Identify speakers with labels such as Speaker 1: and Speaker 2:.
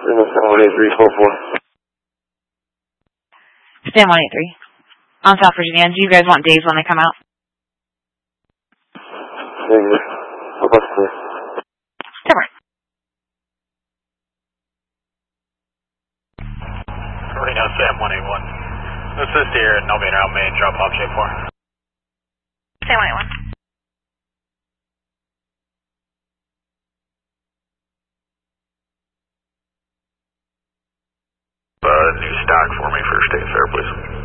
Speaker 1: Stan 183. On South Virginia. Do you guys want days when they come out? Never.
Speaker 2: Reno Sam 181. Assist here at Novena Out Main, drop off J4.
Speaker 1: Sam 181.
Speaker 2: New stock for me for State Fair, please.